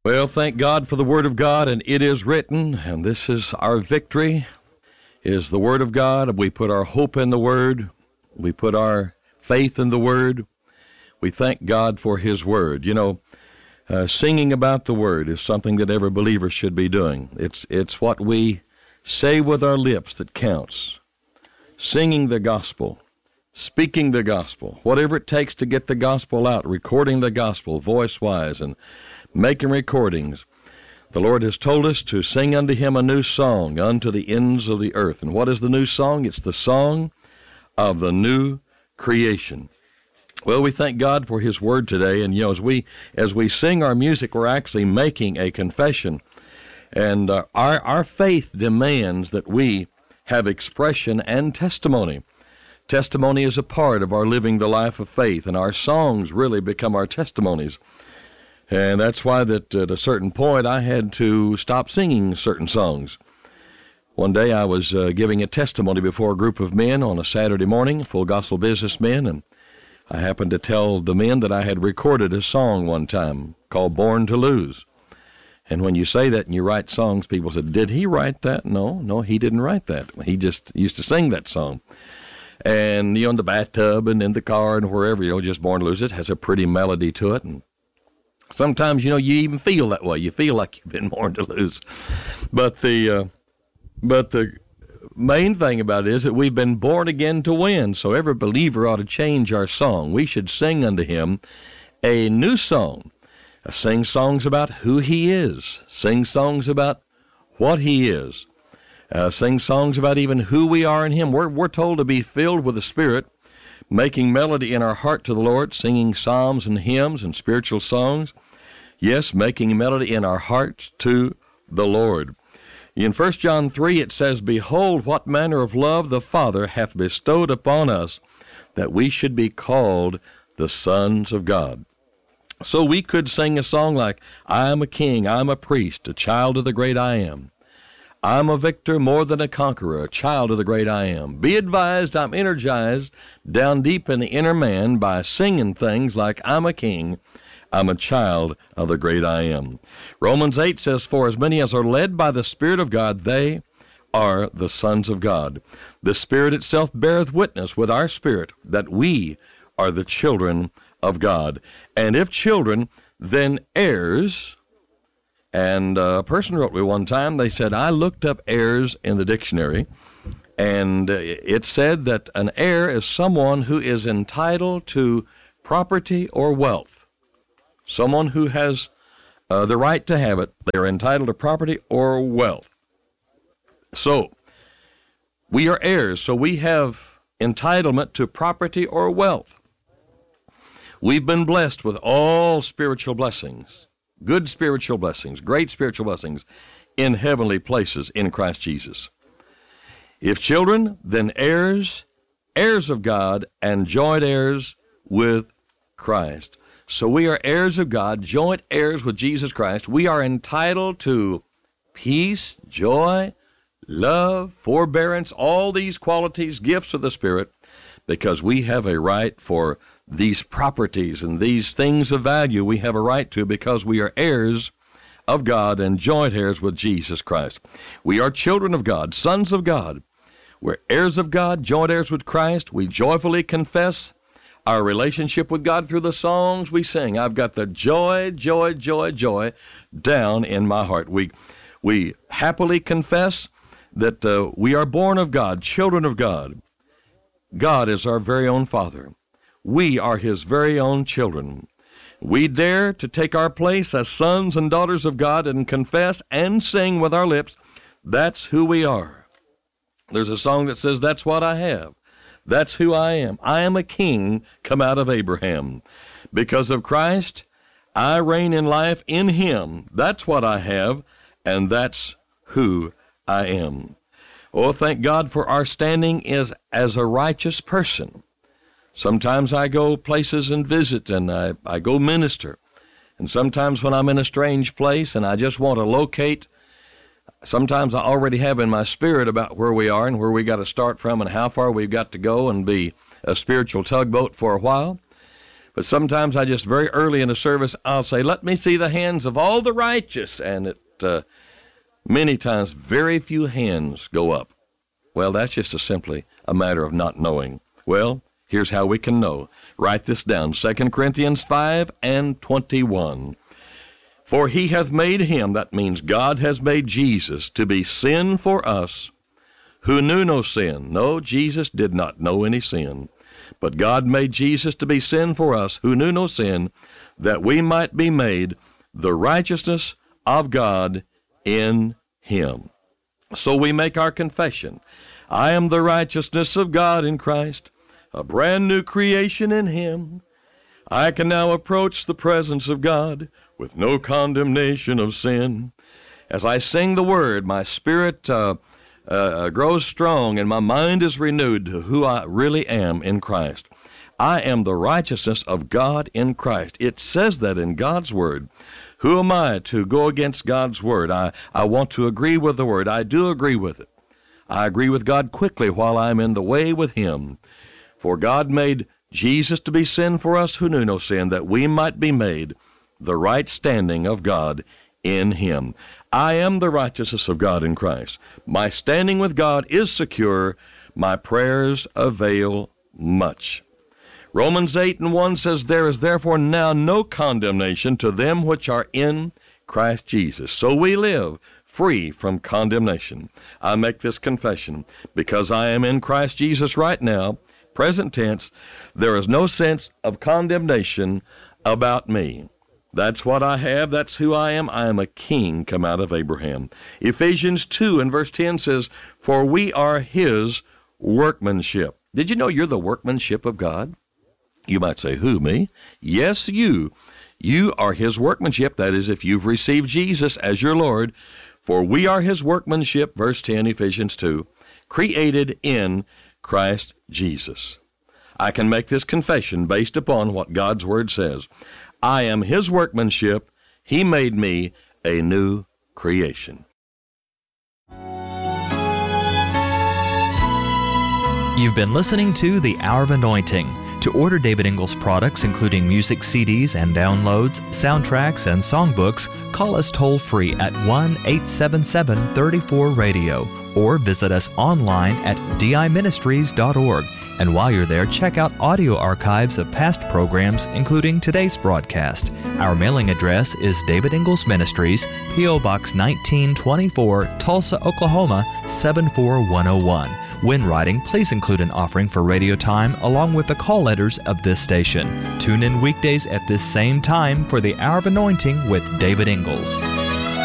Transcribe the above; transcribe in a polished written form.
Well, thank God for the Word of God, and it is written, and this is our victory, is the Word of God. We put our hope in the Word. We put our faith in the Word. We thank God for His Word. You know, singing about the Word is something that every believer should be doing. It's what we say with our lips that counts. Singing the gospel, speaking the gospel, whatever it takes to get the gospel out, recording the gospel voice-wise and making recordings. The Lord has told us to sing unto Him a new song unto the ends of the earth. And what is the new song? It's the song of the new creation. Well, we thank God for His Word today. And, you know, as we sing our music, we're actually making a confession. And our faith demands that we have expression and testimony. Testimony is a part of our living the life of faith, and our songs really become our testimonies. And that's why that at a certain point I had to stop singing certain songs. One day I was giving a testimony before a group of men on a Saturday morning, full gospel businessmen, and I happened to tell the men that I had recorded a song one time called Born to Lose. And when you say that and you write songs, people said, "Did he write that?" No, he didn't write that. He just used to sing that song. And, you know, in the bathtub and in the car and wherever, you know, just Born to Lose. It has a pretty melody to it, and sometimes, you know, you even feel that way. You feel like you've been born to lose. But the main thing about it is that we've been born again to win. So every believer ought to change our song. We should sing unto Him a new song. Sing songs about who He is. Sing songs about what He is. Sing songs about even who we are in Him. We're told to be filled with the Spirit, making melody in our heart to the Lord, singing psalms and hymns and spiritual songs. Yes, making melody in our hearts to the Lord. In 1 John 3, it says, "Behold, what manner of love the Father hath bestowed upon us, that we should be called the sons of God." So we could sing a song like, "I am a king, I am a priest, a child of the great I Am. I'm a victor more than a conqueror, a child of the great I Am. Be advised, I'm energized down deep in the inner man by singing things like I'm a king, I'm a child of the great I Am." Romans 8 says, "For as many as are led by the Spirit of God, they are the sons of God. The Spirit itself beareth witness with our spirit that we are the children of God. And if children, then heirs." And a person wrote me one time, they said, I looked up heirs in the dictionary, and it said that an heir is someone who is entitled to property or wealth. Someone who has the right to have it. They are entitled to property or wealth. So, we are heirs, so we have entitlement to property or wealth. We've been blessed with all spiritual blessings. Good spiritual blessings, great spiritual blessings in heavenly places in Christ Jesus. If children, then heirs, heirs of God, and joint heirs with Christ. So we are heirs of God, joint heirs with Jesus Christ. We are entitled to peace, joy, love, forbearance, all these qualities, gifts of the Spirit, because we have a right for these properties and these things of value we have a right to because we are heirs of God and joint heirs with Jesus Christ. We are children of God, sons of God. We're heirs of God, joint heirs with Christ. We joyfully confess our relationship with God through the songs we sing. I've got the joy, joy, joy, joy down in my heart. We happily confess that we are born of God, children of God. God is our very own Father. We are His very own children. We dare to take our place as sons and daughters of God and confess and sing with our lips, that's who we are. There's a song that says, that's what I have. That's who I am. I am a king come out of Abraham. Because of Christ, I reign in life in Him. That's what I have, and that's who I am. Oh, thank God for our standing as a righteous person. Sometimes I go places and visit, and I go minister. And sometimes when I'm in a strange place and I just want to locate, sometimes I already have in my spirit about where we are and where we got to start from and how far we've got to go and be a spiritual tugboat for a while. But sometimes I just very early in the service, I'll say, let me see the hands of all the righteous. And many times, very few hands go up. Well, that's just simply a matter of not knowing. Well, here's how we can know. Write this down, 2 Corinthians 5:21. For he hath made him, that means God has made Jesus, to be sin for us, who knew no sin. No, Jesus did not know any sin. But God made Jesus to be sin for us, who knew no sin, that we might be made the righteousness of God in him. So we make our confession. I am the righteousness of God in Christ, a brand new creation in him. I can now approach the presence of God with no condemnation of sin. As I sing the word, my spirit grows strong and my mind is renewed to who I really am in Christ. I am the righteousness of God in Christ. It says that in God's word. Who am I to go against God's word? I want to agree with the word. I do agree with it. I agree with God quickly while I'm in the way with him. For God made Jesus to be sin for us who knew no sin, that we might be made the right standing of God in him. I am the righteousness of God in Christ. My standing with God is secure. My prayers avail much. Romans 8:1 says, there is therefore now no condemnation to them which are in Christ Jesus. So we live free from condemnation. I make this confession. Because I am in Christ Jesus right now, present tense, there is no sense of condemnation about me. That's what I have. That's who I am. I am a king come out of Abraham. Ephesians 2 and verse 10 says, for we are his workmanship. Did you know you're the workmanship of God? You might say, who, me? Yes, you. You are his workmanship. That is, if you've received Jesus as your Lord. For we are his workmanship, verse 10, Ephesians 2, created in Christ Jesus. I can make this confession based upon what God's word says. I am his workmanship. He made me a new creation. You've been listening to The Hour of Anointing. To order David Ingles products, including music CDs and downloads, soundtracks, and songbooks, call us toll-free at 1-877-34-RADIO or visit us online at diministries.org. And while you're there, check out audio archives of past programs, including today's broadcast. Our mailing address is David Ingles Ministries, P.O. Box 1924, Tulsa, Oklahoma 74101. When writing, please include an offering for radio time along with the call letters of this station. Tune in weekdays at this same time for the Hour of Anointing with David Ingles.